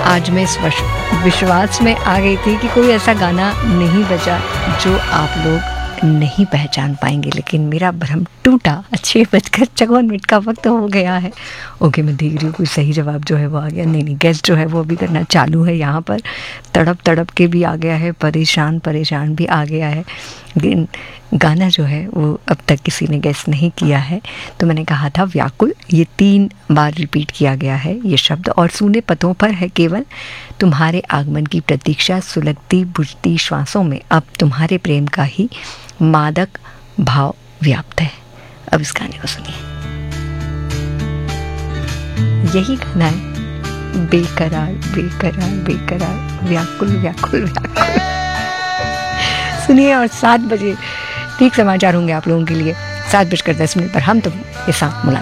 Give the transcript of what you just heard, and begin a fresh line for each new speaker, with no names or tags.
आज मैं इस विश्वास में आ गई थी कि कोई ऐसा गाना नहीं बजा जो आप लोग नहीं पहचान पाएंगे, लेकिन मेरा भ्रम टूटा। 6:54 का वक्त हो गया है। ओके, मैं देख रही हूँ कोई सही जवाब जो है वो आ गया। नहीं, गेस्ट जो है वो अभी करना चालू है। यहाँ पर तड़प तड़प के भी आ गया है, परेशान परेशान भी आ गया है। लेकिन गाना जो है वो अब तक किसी ने गेस नहीं किया है। तो मैंने कहा था व्याकुल, ये 3 बार रिपीट किया गया है ये शब्द, और सूने पथों पर है केवल तुम्हारे आगमन की प्रतीक्षा, सुलगती बुझती श्वासों में अब तुम्हारे प्रेम का ही मादक भाव व्याप्त है। अब इस गाने को सुनिए। यही गाना है, बेकरार बेकरार बेकरार, व्याकुल व्याकुल व्याकुल। सुनिए, और 7 बजे ठीक समाचार होंगे आप लोगों के लिए। 7:10 पर हम तो ये साथ मुलाकात।